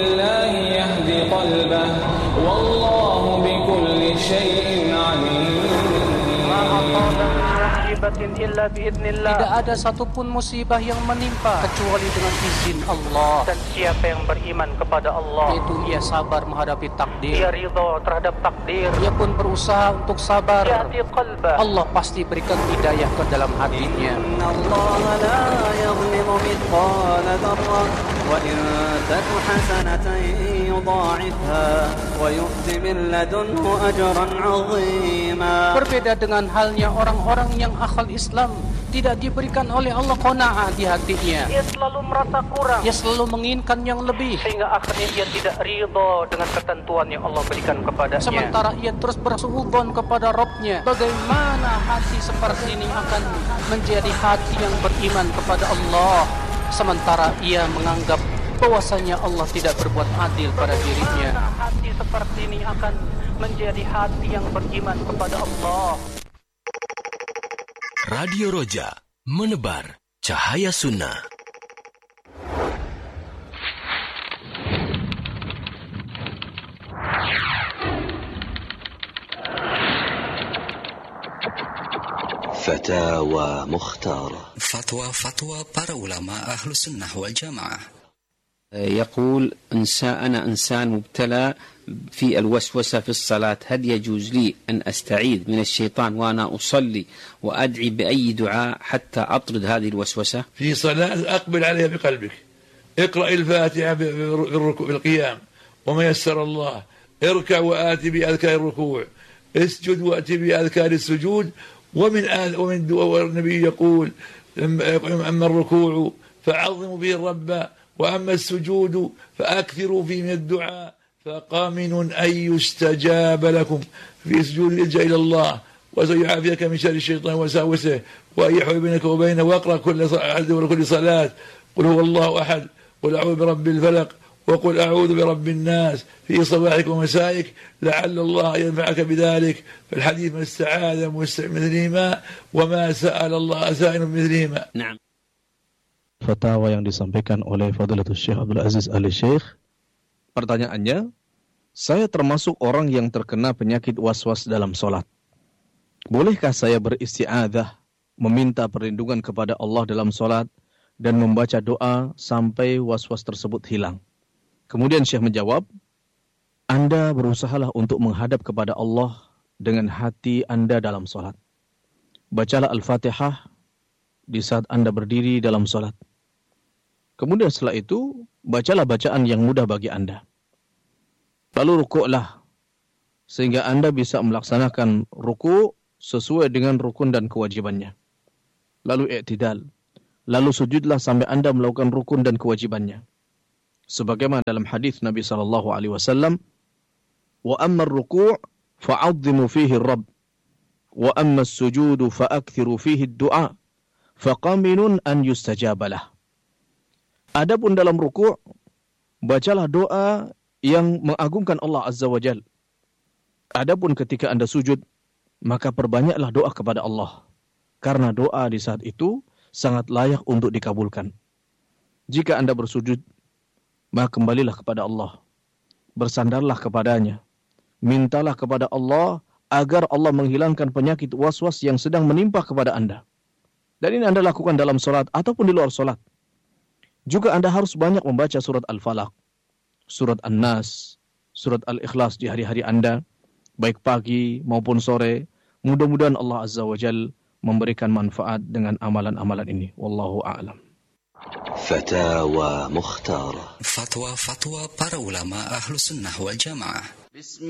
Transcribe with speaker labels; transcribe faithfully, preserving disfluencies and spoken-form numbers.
Speaker 1: Tidak ada satupun musibah yang menimpa kecuali dengan izin Allah.
Speaker 2: Dan siapa yang beriman kepada Allah,
Speaker 1: yaitu ia sabar menghadapi takdir,
Speaker 2: ia ridha terhadap takdir,
Speaker 1: ia pun berusaha untuk sabar,
Speaker 2: yahdi qalbah,
Speaker 1: Allah pasti berikan hidayah ke dalam hatinya.
Speaker 3: Innallaha la yadhlimu mithqala dzarrah wa in taku hasanatan yudha'ifha wa yu'ti min ladunhu ajran 'azima.
Speaker 1: Berbeda dengan halnya orang-orang yang akal Islam, tidak diberikan oleh Allah qanaah di hatinya.
Speaker 2: Ia selalu merasa kurang.
Speaker 1: Ia selalu menginginkan yang lebih.
Speaker 2: Sehingga akhirnya ia tidak ridha dengan ketentuan yang Allah berikan kepadanya.
Speaker 1: Sementara ia terus bersuudzon kepada Rabb-nya. Bagaimana hati seperti ini akan menjadi hati yang beriman kepada Allah, sementara ia menganggap bahwasanya Allah tidak berbuat adil pada dirinya.
Speaker 2: Bagaimana hati seperti ini akan menjadi hati yang beriman kepada Allah.
Speaker 4: Radio Roja, menebar cahaya sunnah.
Speaker 5: Fatawa Mukhtara.
Speaker 6: Fatwa-fatwa para ulama ahlu sunnah wal jamaah.
Speaker 7: يقول إنسان أنا إنسان مبتلى في الوسوسة في الصلاة، هل يجوز لي أن أستعيذ من الشيطان وأنا أصلي وأدعي بأي دعاء حتى أطرد هذه الوسوسة؟
Speaker 8: في صلاة أقبل عليها بقلبك، اقرأ الفاتحة بالقيام وما يسر الله، اركع وآتي بأذكار الركوع، اسجد وآتي بأذكار السجود، ومن آل ومن النبي يقول أما الركوع فعظموا به الرب وأما السجود فأكثروا فيه من الدعاء فقامن أن يستجاب لكم. في سجود الجأ إلى الله وسيعافيك من شر الشيطان وساوسه وأن يحول بينك وبينه، واقرأ كل كل صلاة قل هو الله أحد، قل أعوذ برب الفلق، وقل أعوذ برب الناس في صباحك ومسائك لعل الله ينفعك بذلك. في الحديث من استعاذ مثلهما وما سأل الله سائل مثلهما.
Speaker 7: نعم.
Speaker 9: Fatwa yang disampaikan oleh Fadilatul Syekh Abdul Aziz Ali Syekh. Pertanyaannya, saya termasuk orang yang terkena penyakit was-was dalam sholat. Bolehkah saya beristi'adzah, meminta perlindungan kepada Allah dalam sholat, dan membaca doa sampai was-was tersebut hilang? Kemudian Syekh menjawab, Anda berusahalah untuk menghadap kepada Allah dengan hati Anda dalam sholat. Bacalah Al-Fatihah di saat Anda berdiri dalam sholat. Kemudian setelah itu, bacalah bacaan yang mudah bagi Anda. Lalu rukuklah, sehingga Anda bisa melaksanakan rukuk sesuai dengan rukun dan kewajibannya. Lalu i'tidal, lalu sujudlah sampai Anda melakukan rukun dan kewajibannya. Sebagaimana dalam hadis Nabi sallallahu alaihi wasallam, wa amma ar-ruku' fa'azzimu fihi ar-rabb, wa amma as-sujudu fa'akthiru fihi ad-du'a, faqaminun an yustajabalah. Adapun dalam ruku', bacalah doa yang mengagungkan Allah Azza wa Jal. Adapun ketika Anda sujud, maka perbanyaklah doa kepada Allah. Karena doa di saat itu sangat layak untuk dikabulkan. Jika Anda bersujud, maka kembalilah kepada Allah. Bersandarlah kepadanya. Mintalah kepada Allah agar Allah menghilangkan penyakit was-was yang sedang menimpa kepada Anda. Dan ini Anda lakukan dalam sholat ataupun di luar sholat. Juga Anda harus banyak membaca surat Al-Falaq, surat An-Nas, surat Al-Ikhlas di hari-hari Anda, baik pagi maupun sore. Mudah-mudahan Allah Azza wa Jal memberikan manfaat dengan amalan-amalan ini. Wallahu a'lam.
Speaker 5: Fatawa Mukhtara.
Speaker 6: Fatwa-fatwa para ulama ahlu sunnah wal jamaah.